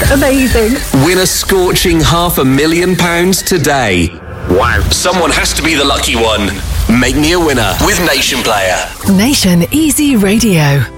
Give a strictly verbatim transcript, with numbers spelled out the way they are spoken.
Amazing. Win a scorching half a million pounds today. Wow. Someone has to be the lucky one. Make me a winner with Nation Player. Nation Easy Radio.